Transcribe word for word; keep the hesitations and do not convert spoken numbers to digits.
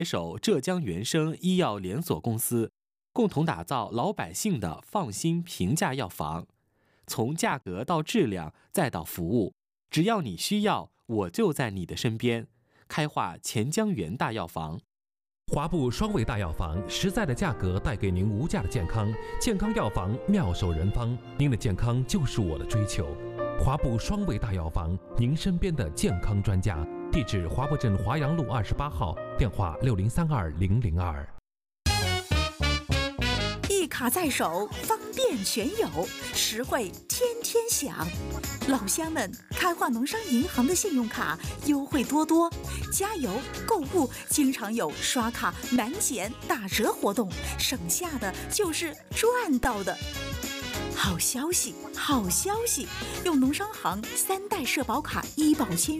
携手浙江原生医药连锁公司，共同打造老百姓的放心平价药房。从价格到质量再到服务，只要你需要，我就在你的身边。开化钱江源大药房。 华布双味大药房，实在的价格带给您无价的健康。健康药房妙手人方，您的健康就是我的追求。华布双味大药房，您身边的健康专家。地址：华埠镇华阳路二十八号，电话六零三二零零二。 一卡在手，方便全有，实惠天天享。老乡们，开化农商银行的信用卡优惠多多，加油购物经常有刷卡满减打折活动，省下的就是赚到的。好消息，好消息！用农商行三代社保卡医保签